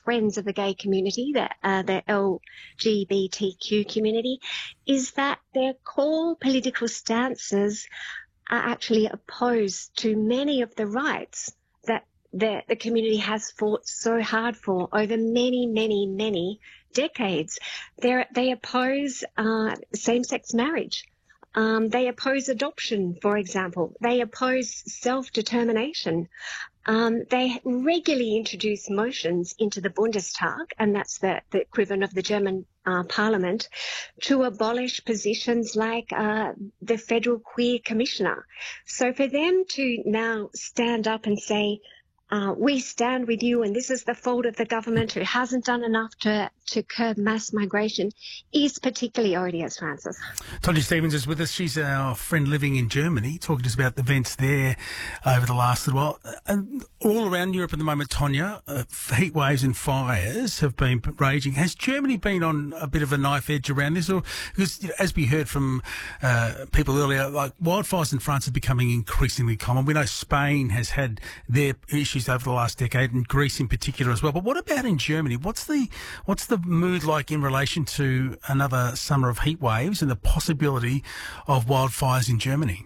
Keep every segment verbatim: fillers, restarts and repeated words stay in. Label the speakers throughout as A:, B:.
A: friends of the gay community, the, uh, the L G B T Q community, is that their core political stances are actually opposed to many of the rights that the, the community has fought so hard for over many, many, many decades. They're, they oppose uh, same-sex marriage. Um, they oppose adoption, for example. They oppose self-determination. Um, they regularly introduce motions into the Bundestag, and that's the, the equivalent of the German uh, parliament, to abolish positions like uh, the federal queer commissioner. So for them to now stand up and say, uh, we stand with you and this is the fault of the government who hasn't done enough to, to curb mass migration, is particularly odious, Francis.
B: Tonya Stevens is with us. She's our friend living in Germany, talking to us about the events there over the last little while. And all around Europe at the moment, Tonya, uh, heat waves and fires have been raging. Has Germany been on a bit of a knife edge around this? Or because, you know, as we heard from uh, people earlier, like wildfires in France are becoming increasingly common. We know Spain has had their issues over the last decade, and Greece in particular as well. But what about in Germany? What's the what's the mood like in relation to another summer of heat waves and the possibility of wildfires in Germany?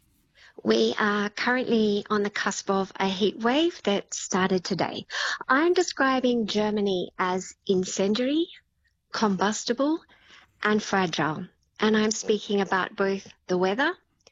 A: We are currently on the cusp of a heat wave that started today. I'm describing Germany as incendiary, combustible, and fragile. And I'm speaking about both the weather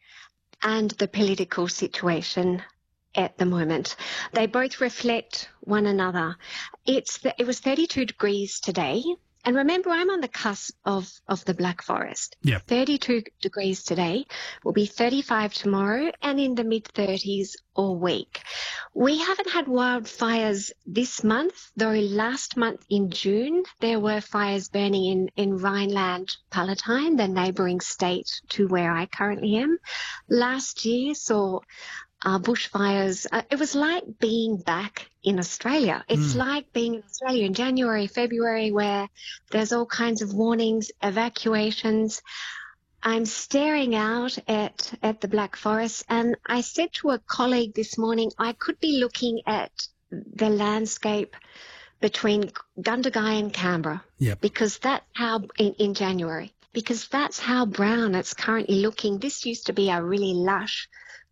A: and the political situation at the moment. They both reflect one another. It's the, it was thirty-two degrees today. And remember, I'm on the cusp of, of the Black Forest.
B: Yep.
A: thirty-two degrees today, will be thirty-five tomorrow, and in the mid-thirties all week. We haven't had wildfires this month, though last month in June there were fires burning in, in Rhineland-Palatinate, the neighbouring state to where I currently am. Last year saw Uh, bushfires. Uh, it was like being back in Australia. It's mm. like being in Australia in January, February, where there's all kinds of warnings, evacuations. I'm staring out at, at the Black Forest, and I said to a colleague this morning, I could be looking at the landscape between Gundagai and Canberra,
B: yep.
A: because that's how, in, in January, because that's how brown it's currently looking. This used to be a really lush,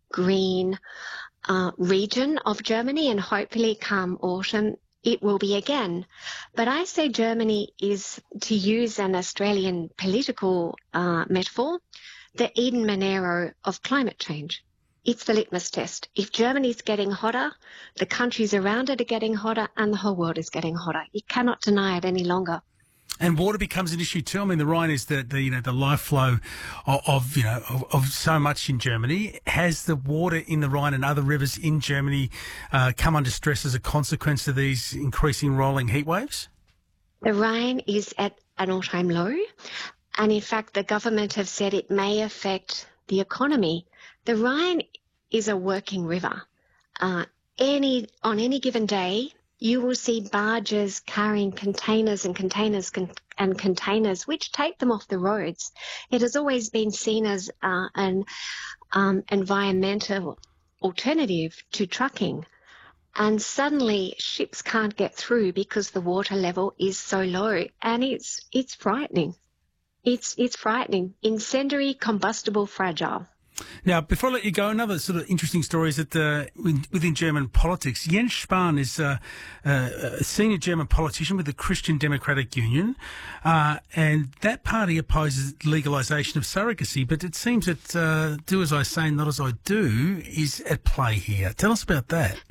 A: green uh, region of Germany, and hopefully come autumn it will be again. But I say Germany is, to use an Australian political uh, metaphor, the Eden Monaro of climate change. It's the litmus test. If Germany's getting hotter, the countries around it are getting hotter, and the whole world is getting hotter. You cannot deny it any longer.
B: And water becomes an issue too. I mean, the Rhine is the, the you know the life flow of, of you know of, of so much in Germany. Has the water in the Rhine and other rivers in Germany uh, come under stress as a consequence of these increasing rolling heat waves?
A: The Rhine is at an all-time low, and in fact, the government have said it may affect the economy. The Rhine is a working river. Uh, any on any given day, you will see barges carrying containers and containers con- and containers, which take them off the roads. It has always been seen as uh, an um, environmental alternative to trucking. And suddenly ships can't get through because the water level is so low. And it's it's frightening. It's, it's frightening. Incendiary, combustible, fragile.
B: Now, before I let you go, another sort of interesting story is that uh, within German politics, Jens Spahn is uh, uh, a senior German politician with the Christian Democratic Union, uh, and that party opposes legalisation of surrogacy, but it seems that uh, do as I say, not as I do is at play here. Tell us about that.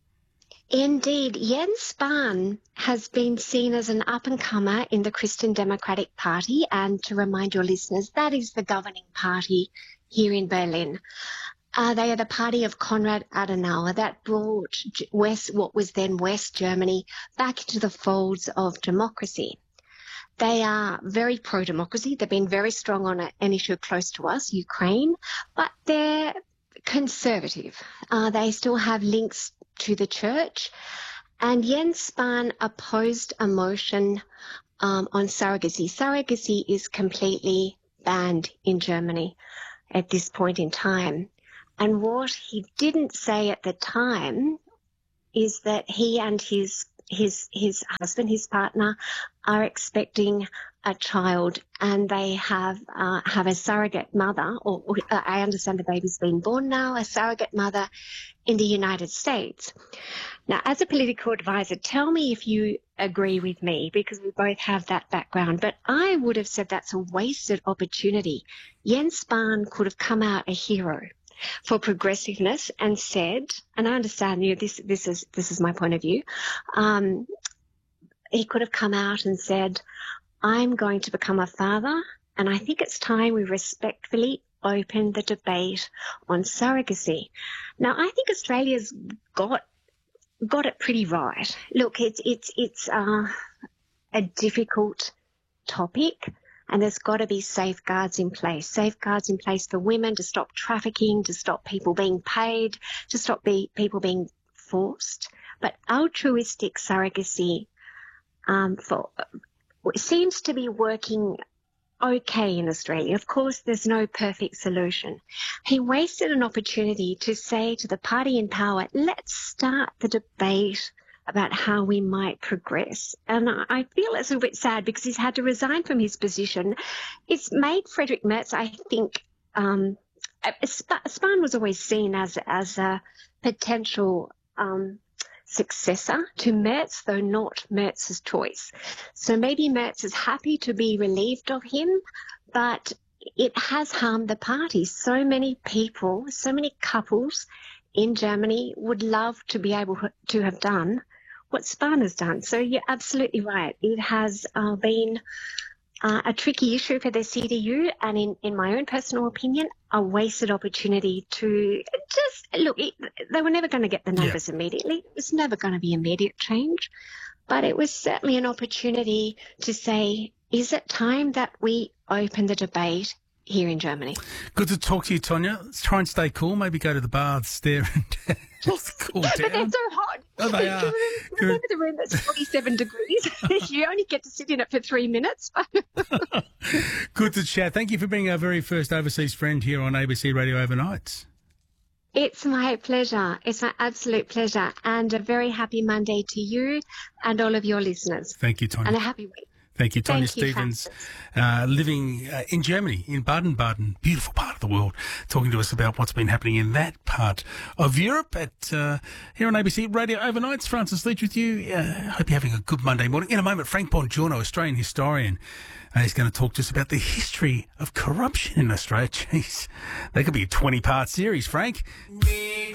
A: Indeed, Jens Spahn has been seen as an up-and-comer in the Christian Democratic Party, and to remind your listeners, that is the governing party here in Berlin. Uh, they are the party of Konrad Adenauer that brought West, what was then West Germany, back into the folds of democracy. They are very pro-democracy. They've been very strong on a, an issue close to us, Ukraine, but they're conservative. Uh, they still have links to the church. And Jens Spahn opposed a motion um, on surrogacy. Surrogacy is completely banned in Germany at this point in time. And what he didn't say at the time is that he and his his his husband, his partner, are expecting a child, and they have uh, have a surrogate mother, or, or uh, I understand the baby's been born now, a surrogate mother in the United States. Now, as a political advisor, tell me if you agree with me, because we both have that background, but I would have said that's a wasted opportunity. Jens Spahn could have come out a hero for progressiveness and said, and I understand you, this this is this is my point of view, um, he could have come out and said, I'm going to become a father, and I think it's time we respectfully open the debate on surrogacy. Now, I think Australia's got got it pretty right. Look, it's it's it's uh, a difficult topic, and there's got to be safeguards in place. Safeguards in place for women to stop trafficking, to stop people being paid, to stop be, people being forced. But altruistic surrogacy um, for seems to be working okay in Australia. Of course, there's no perfect solution. He wasted an opportunity to say to the party in power, let's start the debate about how we might progress. And I feel it's a little bit sad because he's had to resign from his position. It's made Friedrich Merz, I think, um, Spahn was always seen as, as a potential um, successor to Merz, though not Merz's choice. So maybe Merz is happy to be relieved of him, but it has harmed the party. So many people, so many couples in Germany would love to be able to have done what Spahn has done. So you're absolutely right. It has uh, been uh, a tricky issue for the C D U, and in, in my own personal opinion, a wasted opportunity to just, look, it, they were never going to get the numbers yeah. immediately. It was never going to be immediate change. But it was certainly an opportunity to say, is it time that we open the debate here in Germany?
B: Good to talk to you, Tonya. Let's try and stay cool. Maybe go to the baths there and just cool down.
A: But they're so hot.
B: Oh, they are.
A: Remember, remember the room that's forty-seven degrees? You only get to sit in it for three minutes.
B: Good to chat. Thank you for being our very first overseas friend here on A B C Radio Overnights.
A: It's my pleasure. It's my absolute pleasure. And a very happy Monday to you and all of your listeners.
B: Thank you, Tonya.
A: And a happy week.
B: Thank you, Tonya
A: Thank
B: Stevens,
A: you,
B: uh, living uh, in Germany, in Baden-Baden, beautiful part of the world, talking to us about what's been happening in that part of Europe at uh, here on A B C Radio Overnights. Francis Leach with you. I uh, hope you're having a good Monday morning. In a moment, Frank Bongiorno, Australian historian, and he's going to talk to us about the history of corruption in Australia. Jeez, that could be a twenty-part series, Frank.